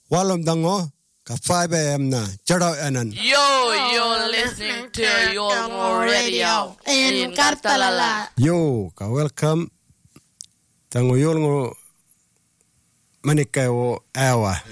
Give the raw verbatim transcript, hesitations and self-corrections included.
walom dango ka five a m na charo anan. Yo, you're listening to Yolngu Radio in Kartalala. Yo, ka welcome tango Yolngu manikayo awa.